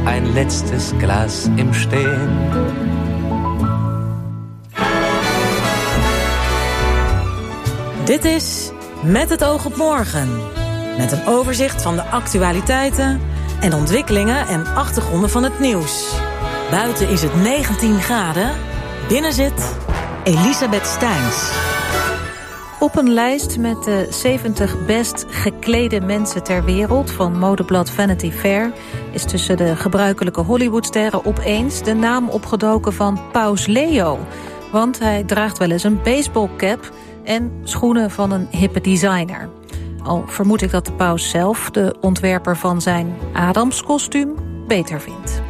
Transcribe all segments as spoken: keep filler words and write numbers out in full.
ein letztes Glas im Stehen. Dit is Met het oog op morgen. Met een overzicht van de actualiteiten en ontwikkelingen en achtergronden van het nieuws. Buiten is het negentien graden. Binnen zit Elisabeth Steins. Op een lijst met de zeventig best geklede mensen ter wereld van modeblad Vanity Fair is tussen de gebruikelijke Hollywoodsterren opeens de naam opgedoken van Paus Leo. Want hij draagt wel eens een baseballcap en schoenen van een hippe designer. Al vermoed ik dat de paus zelf de ontwerper van zijn Adamskostuum beter vindt.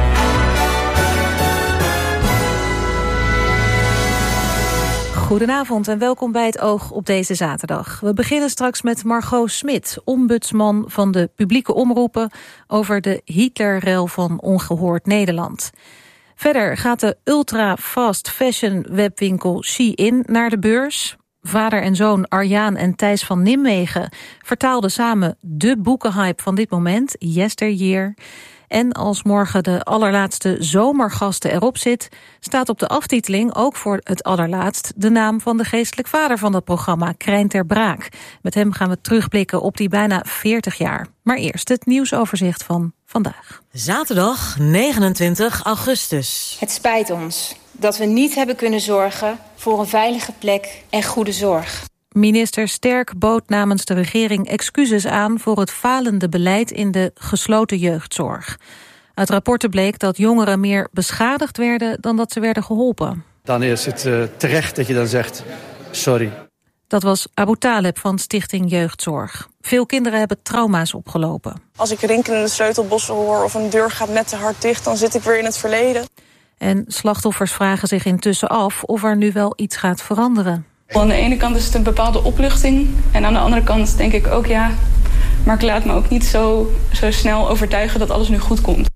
Goedenavond en welkom bij het Oog op deze zaterdag. We beginnen straks met Margot Smit, ombudsman van de publieke omroepen over de Hitlerrel van Ongehoord Nederland. Verder gaat de ultra-fast fashion webwinkel Shein naar de beurs. Vader en zoon Arjaan en Thijs van Nimwegen vertaalden samen de boekenhype van dit moment, Yesteryear. En als morgen de allerlaatste zomergasten erop zit, staat op de aftiteling ook voor het allerlaatst de naam van de geestelijk vader van dat programma, Krijn ter Braak. Met hem gaan we terugblikken op die bijna veertig jaar. Maar eerst het nieuwsoverzicht van vandaag. Zaterdag negenentwintig augustus. Het spijt ons dat we niet hebben kunnen zorgen voor een veilige plek en goede zorg. Minister Sterk bood namens de regering excuses aan voor het falende beleid in de gesloten jeugdzorg. Uit rapporten bleek dat jongeren meer beschadigd werden dan dat ze werden geholpen. Dan is het uh, terecht dat je dan zegt, sorry. Dat was Abu Taleb van Stichting Jeugdzorg. Veel kinderen hebben trauma's opgelopen. Als ik rinkelende sleutelbossen hoor of een deur gaat net te hard dicht, dan zit ik weer in het verleden. En slachtoffers vragen zich intussen af of er nu wel iets gaat veranderen. Aan de ene kant is het een bepaalde opluchting. En aan de andere kant denk ik ook ja, maar ik laat me ook niet zo, zo snel overtuigen dat alles nu goed komt.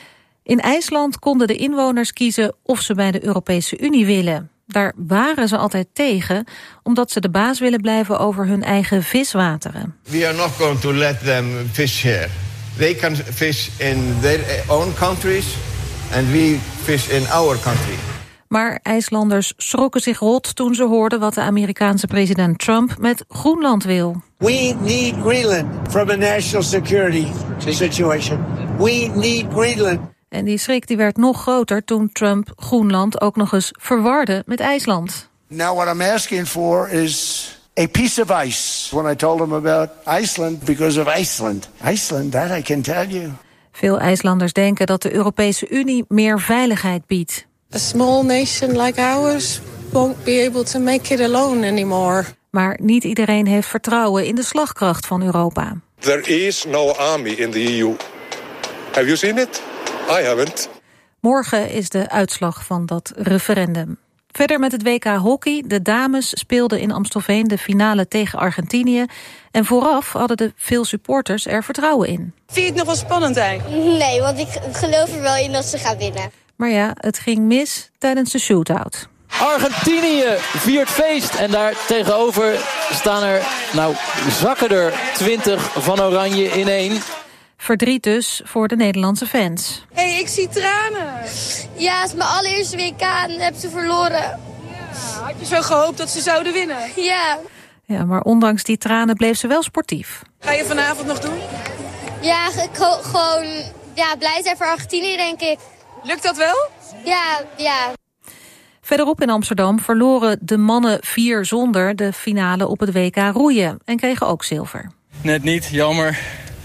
In IJsland konden de inwoners kiezen of ze bij de Europese Unie willen. Daar waren ze altijd tegen, omdat ze de baas willen blijven over hun eigen viswateren. We are not going to let them fish here. They can fish in their own countries and we fish in our country. Maar IJslanders schrokken zich rot toen ze hoorden wat de Amerikaanse president Trump met Groenland wil. We need Greenland from a national security situation. We need Greenland. En die schrik die werd nog groter toen Trump Groenland ook nog eens verwarde met IJsland. Now what I'm asking for is a piece of ice. When I told him about Iceland because of Iceland. Iceland, that I can tell you. Veel IJslanders denken dat de Europese Unie meer veiligheid biedt. A small nation like ours won't be able to make it alone anymore. Maar niet iedereen heeft vertrouwen in de slagkracht van Europa. There is no army in the E U. Have you seen it? I haven't. Morgen is de uitslag van dat referendum. Verder met het W K hockey. De dames speelden in Amstelveen de finale tegen Argentinië. En vooraf hadden de veel supporters er vertrouwen in. Vind je het nog wel spannend, hè? Nee, want ik geloof er wel in dat ze gaan winnen. Maar ja, het ging mis tijdens de shootout. Argentinië viert feest en daar tegenover staan er, nou, zakken er twintig van oranje in één. Verdriet dus voor de Nederlandse fans. Hé, hey, ik zie tranen. Ja, het is mijn allereerste W K en heb ze verloren. Ja, had je zo gehoopt dat ze zouden winnen? Ja. Ja, maar ondanks die tranen bleef ze wel sportief. Ga je vanavond nog doen? Ja, ik ho- gewoon ja, blij zijn voor Argentinië, denk ik. Lukt dat wel? Ja, ja. Verderop in Amsterdam verloren de mannen vier zonder de finale op het W K roeien. En kregen ook zilver. Net niet, jammer.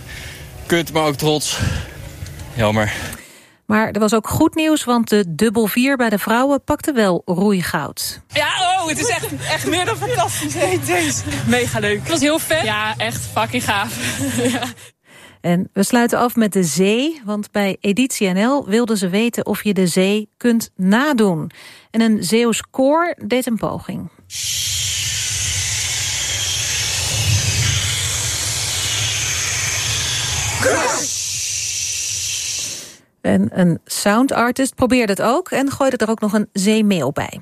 Kut, maar ook trots. Jammer. Maar er was ook goed nieuws, want de dubbel vier bij de vrouwen pakte wel roeigoud. Ja, oh, het is echt, echt meer dan fantastisch. Hey, deze. Mega leuk. Het was heel vet. Ja, echt fucking gaaf. Ja. En we sluiten af met de zee, want bij Editie N L wilden ze weten of je de zee kunt nadoen. En een Zeeuws koor deed een poging. En een sound artist probeerde het ook en gooide er ook nog een zeemeeuw bij.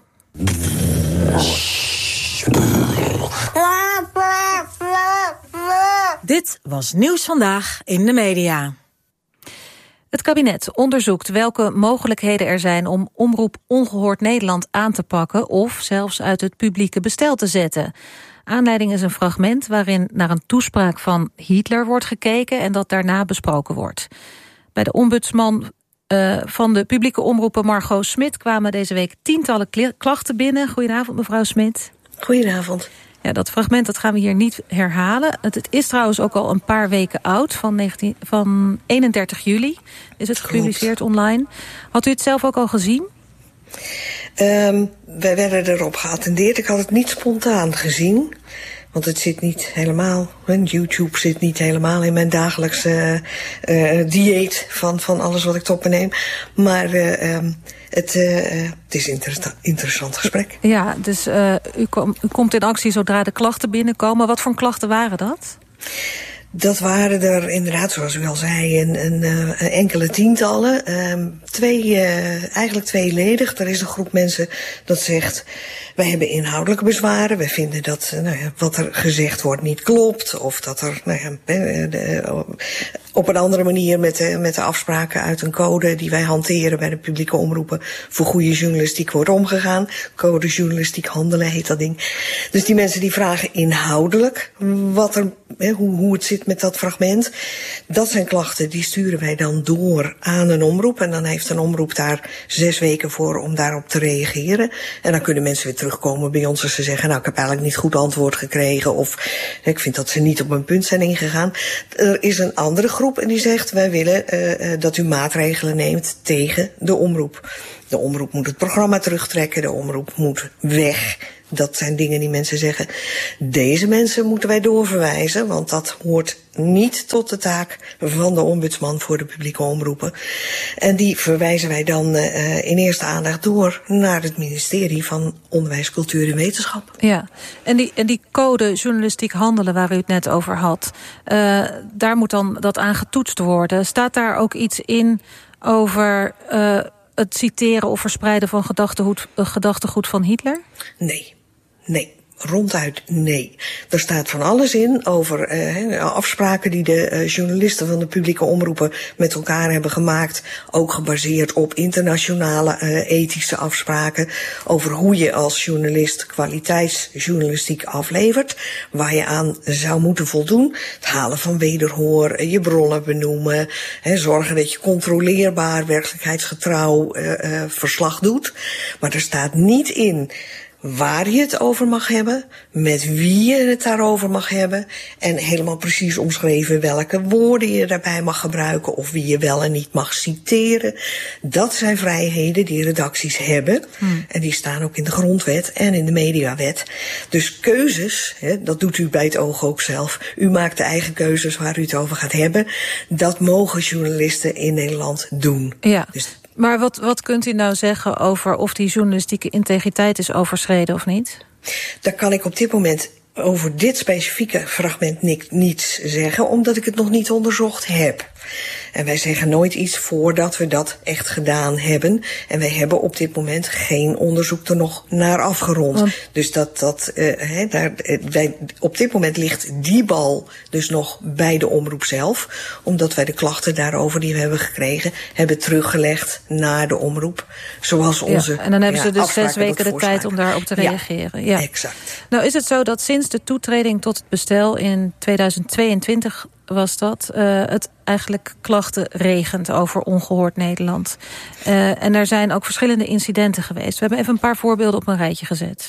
Dit was Nieuws Vandaag in de media. Het kabinet onderzoekt welke mogelijkheden er zijn om Omroep Ongehoord Nederland aan te pakken of zelfs uit het publieke bestel te zetten. Aanleiding is een fragment waarin naar een toespraak van Hitler wordt gekeken en dat daarna besproken wordt. Bij de ombudsman uh, van de publieke omroepen Margot Smit kwamen deze week tientallen klachten binnen. Goedenavond, mevrouw Smit. Goedenavond. Ja, dat fragment dat gaan we hier niet herhalen. Het, het is trouwens ook al een paar weken oud, van, negentien, van eenendertig juli is het gepubliceerd online. Had u het zelf ook al gezien? Um, wij werden erop geattendeerd. Ik had het niet spontaan gezien. Want het zit niet helemaal, YouTube zit niet helemaal in mijn dagelijkse uh, dieet van, van alles wat ik tot me neem. Maar uh, um, het, uh, het is een inter- interessant gesprek. Ja, dus uh, u, kom, u komt in actie zodra de klachten binnenkomen. Wat voor klachten waren dat? Dat waren er inderdaad, zoals u al zei, een, een, een enkele tientallen. Um, twee, uh, eigenlijk tweeledig. Er is een groep mensen dat zegt, wij hebben inhoudelijke bezwaren. Wij vinden dat nou ja, wat er gezegd wordt niet klopt. Of dat er nou ja, de, de, op een andere manier met de, met de afspraken uit een code die wij hanteren bij de publieke omroepen voor goede journalistiek wordt omgegaan. Code journalistiek handelen heet dat ding. Dus die mensen die vragen inhoudelijk wat er, hè, hoe, hoe het zit met dat fragment. Dat zijn klachten, die sturen wij dan door aan een omroep. En dan heeft een omroep daar zes weken voor om daarop te reageren. En dan kunnen mensen weer terugkomen bij ons als ze zeggen, nou, ik heb eigenlijk niet goed antwoord gekregen. Of ik vind dat ze niet op een punt zijn ingegaan. Er is een andere groep en die zegt, wij willen uh, dat u maatregelen neemt tegen de omroep. De omroep moet het programma terugtrekken, de omroep moet weg. Dat zijn dingen die mensen zeggen. Deze mensen moeten wij doorverwijzen, want dat hoort niet tot de taak van de ombudsman voor de publieke omroepen. En die verwijzen wij dan uh, in eerste aandacht door naar het ministerie van Onderwijs, Cultuur en Wetenschap. Ja, en die, en die code journalistiek handelen waar u het net over had, uh, daar moet dan dat aan getoetst worden. Staat daar ook iets in over uh, het citeren of verspreiden van gedachtegoed, uh, gedachtegoed van Hitler? Nee, nee. Ronduit nee. Er staat van alles in over uh, afspraken die de uh, journalisten van de publieke omroepen met elkaar hebben gemaakt. Ook gebaseerd op internationale uh, ethische afspraken. Over hoe je als journalist kwaliteitsjournalistiek aflevert. Waar je aan zou moeten voldoen. Het halen van wederhoor, je bronnen benoemen. Hè, zorgen dat je controleerbaar, werkelijkheidsgetrouw uh, uh, verslag doet. Maar er staat niet in waar je het over mag hebben, met wie je het daarover mag hebben en helemaal precies omschreven welke woorden je daarbij mag gebruiken of wie je wel en niet mag citeren. Dat zijn vrijheden die redacties hebben hmm. en die staan ook in de grondwet en in de mediawet. Dus keuzes, hè, dat doet u bij het oog ook zelf. U maakt de eigen keuzes waar u het over gaat hebben. Dat mogen journalisten in Nederland doen. Ja. Dus maar wat, wat kunt u nou zeggen over of die journalistieke integriteit is overschreden of niet? Daar kan ik op dit moment over dit specifieke fragment niets zeggen, omdat ik het nog niet onderzocht heb. En wij zeggen nooit iets voordat we dat echt gedaan hebben. En wij hebben op dit moment geen onderzoek er nog naar afgerond. Want dus dat, dat, uh, he, daar, wij, op dit moment ligt die bal dus nog bij de omroep zelf. Omdat wij de klachten daarover die we hebben gekregen, hebben teruggelegd naar de omroep. Zoals onze ja, en dan hebben ja, ze dus zes weken de tijd om daarop te reageren. Ja, ja, exact. Nou is het zo dat sinds de toetreding tot het bestel in tweeduizend tweeëntwintig was dat, uh, het eigenlijk klachten regent over Ongehoord Nederland. Uh, en er zijn ook verschillende incidenten geweest. We hebben even een paar voorbeelden op een rijtje gezet.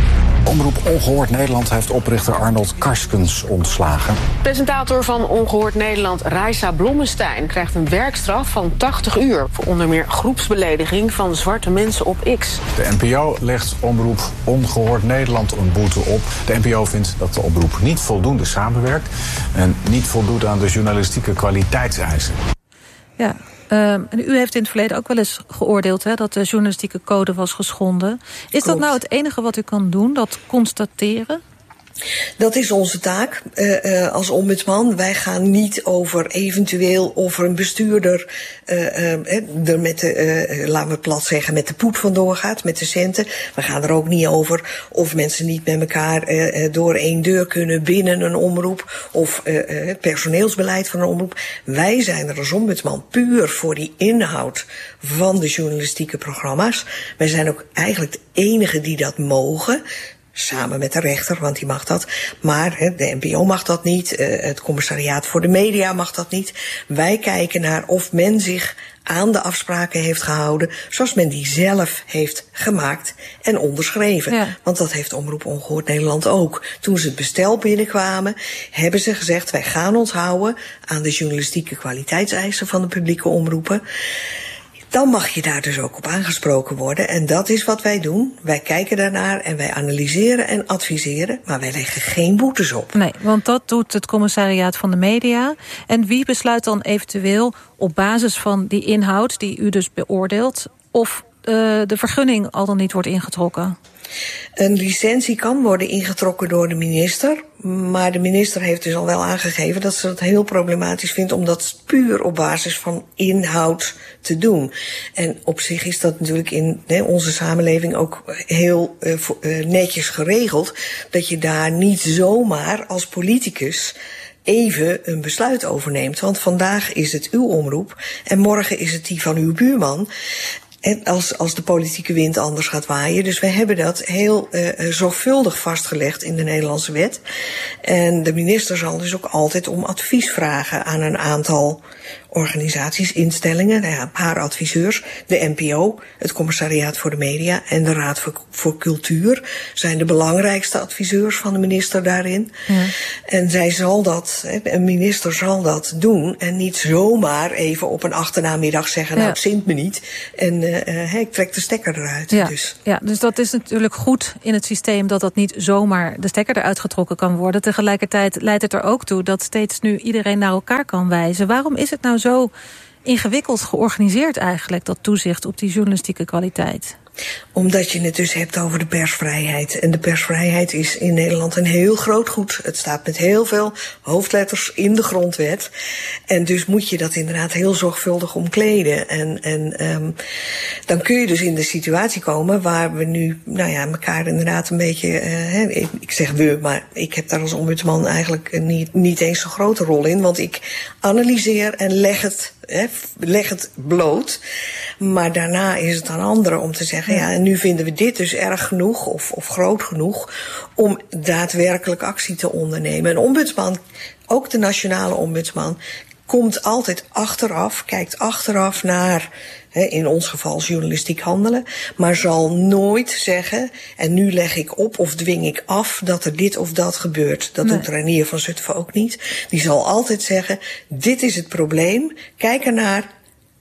Omroep Ongehoord Nederland heeft oprichter Arnold Karskens ontslagen. Presentator van Ongehoord Nederland, Raisa Blommestein, krijgt een werkstraf van tachtig uur... voor onder meer groepsbelediging van zwarte mensen op X. De N P O legt Omroep Ongehoord Nederland een boete op. De N P O vindt dat de omroep niet voldoende samenwerkt en niet voldoet aan de journalistieke kwaliteitseisen. Ja. Uh, en u heeft in het verleden ook wel eens geoordeeld, hè, dat de journalistieke code was geschonden. Is Klopt. Dat nou het enige wat u kan doen, dat constateren? Dat is onze taak uh, uh, als ombudsman. Wij gaan niet over eventueel of er een bestuurder uh, uh, er met de, uh, laten we het plat zeggen, met de poep vandoor gaat, met de centen. We gaan er ook niet over of mensen niet met elkaar uh, uh, door één deur kunnen binnen een omroep of uh, uh, het personeelsbeleid van een omroep. Wij zijn er als ombudsman puur voor die inhoud van de journalistieke programma's. Wij zijn ook eigenlijk de enige die dat mogen. Samen met de rechter, want die mag dat. Maar he, de N P O mag dat niet. Uh, het commissariaat voor de media mag dat niet. Wij kijken naar of men zich aan de afspraken heeft gehouden zoals men die zelf heeft gemaakt en onderschreven. Ja. Want dat heeft Omroep Ongehoord Nederland ook. Toen ze het bestel binnenkwamen, hebben ze gezegd, wij gaan ons houden aan de journalistieke kwaliteitseisen van de publieke omroepen. Dan mag je daar dus ook op aangesproken worden. En dat is wat wij doen. Wij kijken daarnaar en wij analyseren en adviseren. Maar wij leggen geen boetes op. Nee, want dat doet het commissariaat van de media. En wie besluit dan eventueel op basis van die inhoud die u dus beoordeelt, of uh, de vergunning al dan niet wordt ingetrokken? Een licentie kan worden ingetrokken door de minister. Maar de minister heeft dus al wel aangegeven dat ze het heel problematisch vindt om dat puur op basis van inhoud te doen. En op zich is dat natuurlijk in he, onze samenleving ook heel uh, uh, netjes geregeld, dat je daar niet zomaar als politicus even een besluit overneemt. Want vandaag is het uw omroep en morgen is het die van uw buurman. En als, als de politieke wind anders gaat waaien. Dus we hebben dat heel uh, zorgvuldig vastgelegd in de Nederlandse wet. En de minister zal dus ook altijd om advies vragen aan een aantal organisaties, instellingen, nou ja, haar adviseurs, de N P O, het commissariaat voor de media en de Raad voor, voor Cultuur zijn de belangrijkste adviseurs van de minister daarin. Ja. En zij zal dat, een minister zal dat doen en niet zomaar even op een achternamiddag zeggen, ja. nou het zint me niet en uh, uh, ik trek de stekker eruit. Ja. Dus. ja, dus dat is natuurlijk goed in het systeem dat dat niet zomaar de stekker eruit getrokken kan worden. Tegelijkertijd leidt het er ook toe dat steeds nu iedereen naar elkaar kan wijzen. Waarom is het nou zo ingewikkeld georganiseerd eigenlijk, dat toezicht op die journalistieke kwaliteit? Omdat je het dus hebt over de persvrijheid. En de persvrijheid is in Nederland een heel groot goed. Het staat met heel veel hoofdletters in de grondwet. En dus moet je dat inderdaad heel zorgvuldig omkleden. En, en um, dan kun je dus in de situatie komen waar we nu, nou ja, elkaar inderdaad een beetje, uh, hè, ik, ik zeg we, maar ik heb daar als ombudsman eigenlijk niet, niet eens zo'n grote rol in. Want ik analyseer en leg het, hè, leg het bloot. Maar daarna is het aan anderen om te zeggen, ja, en nu vinden we dit dus erg genoeg of, of groot genoeg om daadwerkelijk actie te ondernemen. Een ombudsman, ook de nationale ombudsman, komt altijd achteraf, kijkt achteraf naar, he, in ons geval journalistiek handelen, maar zal nooit zeggen, en nu leg ik op of dwing ik af dat er dit of dat gebeurt. Dat nee. doet Reinier van Zutphen ook niet. Die zal altijd zeggen, dit is het probleem, kijk ernaar.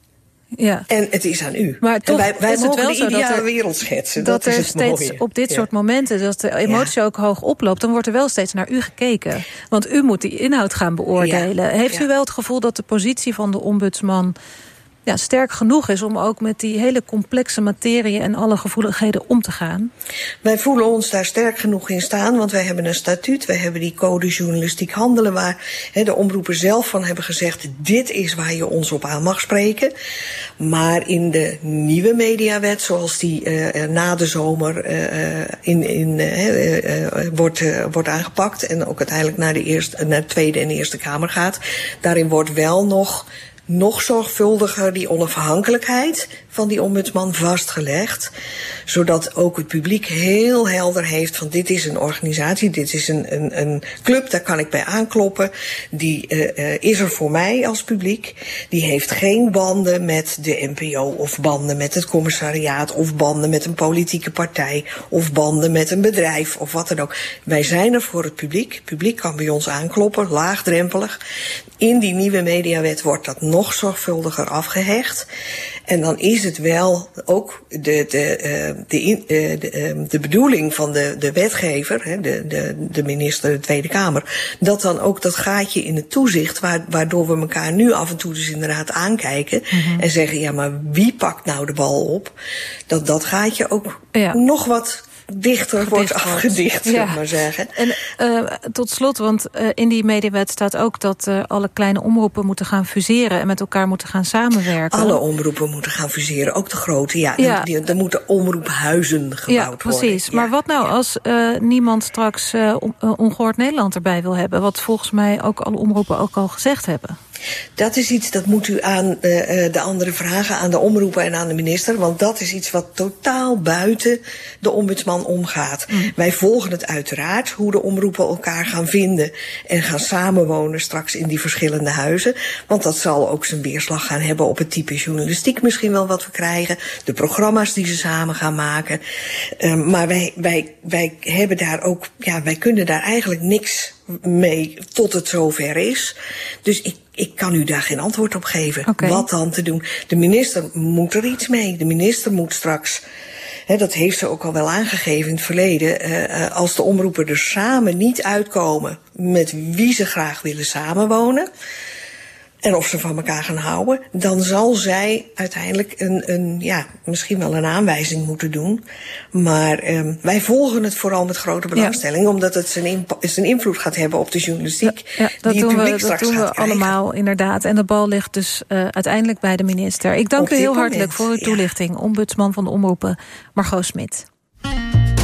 Ja. En het is aan u. Maar toch wij, wij is het wel de ideale er, wereld schetsen. Dat, dat is het steeds mooie. Op dit ja. soort momenten, dat de emotie ja. ook hoog oploopt, dan wordt er wel steeds naar u gekeken. Want u moet die inhoud gaan beoordelen. Ja. Heeft ja. u wel het gevoel dat de positie van de ombudsman ja, sterk genoeg is om ook met die hele complexe materie en alle gevoeligheden om te gaan? Wij voelen ons daar sterk genoeg in staan, want wij hebben een statuut, wij hebben die code journalistiek handelen, waar he, de omroepen zelf van hebben gezegd, dit is waar je ons op aan mag spreken. Maar in de nieuwe mediawet, zoals die uh, na de zomer uh, in, in, uh, uh, wordt, uh, wordt aangepakt en ook uiteindelijk naar de, eerste, naar de Tweede en Eerste Kamer gaat, daarin wordt wel nog nog zorgvuldiger die onafhankelijkheid van die ombudsman vastgelegd, zodat ook het publiek heel helder heeft van dit is een organisatie, dit is een, een, een club, daar kan ik bij aankloppen, die uh, uh, is er voor mij als publiek, die heeft geen banden met de N P O of banden met het commissariaat of banden met een politieke partij of banden met een bedrijf of wat dan ook. Wij zijn er voor het publiek, het publiek kan bij ons aankloppen, laagdrempelig. In die nieuwe mediawet wordt dat nog zorgvuldiger afgehecht. En dan is het wel ook de, de, de, de, de, de bedoeling van de, de wetgever, de, de, de minister, de Tweede Kamer, dat dan ook dat gaatje in het toezicht, waardoor we elkaar nu af en toe dus inderdaad aankijken mm-hmm. en zeggen, ja, maar wie pakt nou de bal op? Dat dat gaatje ook ja. nog wat dichter wordt afgedicht, ja. Zullen we maar zeggen. En uh, tot slot, want uh, in die mediawet staat ook dat uh, alle kleine omroepen moeten gaan fuseren en met elkaar moeten gaan samenwerken. Alle omroepen moeten gaan fuseren, ook de grote. Ja, ja. Er moeten omroephuizen gebouwd ja, precies. worden. Precies. Maar ja. wat nou als uh, niemand straks uh, Ongehoord Nederland erbij wil hebben, wat volgens mij ook alle omroepen ook al gezegd hebben? Dat is iets, dat moet u aan uh, de andere vragen, aan de omroepen en aan de minister. Want dat is iets wat totaal buiten de ombudsman omgaat. Mm. Wij volgen het uiteraard, hoe de omroepen elkaar gaan vinden en gaan samenwonen straks in die verschillende huizen. Want dat zal ook zijn weerslag gaan hebben op het type journalistiek misschien wel wat we krijgen. De programma's die ze samen gaan maken. Uh, maar wij, wij, wij hebben daar ook, ja, wij kunnen daar eigenlijk niks mee tot het zover is. Dus ik Ik kan u daar geen antwoord op geven. Okay. Wat dan te doen? De minister moet er iets mee. De minister moet straks, hè, dat heeft ze ook al wel aangegeven in het verleden, uh, als de omroepen er samen niet uitkomen met wie ze graag willen samenwonen en of ze van elkaar gaan houden, dan zal zij uiteindelijk een, een ja, misschien wel een aanwijzing moeten doen. Maar um, wij volgen het vooral met grote belangstelling, ja. omdat het zijn, imp- zijn invloed gaat hebben op de journalistiek, ja, ja, dat die het publiek we, straks gaat krijgen. Dat doen we allemaal, inderdaad. En de bal ligt dus uh, uiteindelijk bij de minister. Ik dank op u heel hartelijk voor uw toelichting. Ja. Ombudsman van de omroepen, Margot Smit.